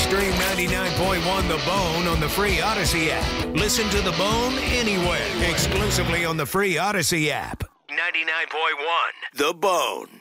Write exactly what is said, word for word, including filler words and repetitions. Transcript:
Stream ninety-nine point one The Bone on the free Odyssey app. Listen to The Bone anywhere, exclusively on the free Odyssey app. ninety-nine point one The Bone.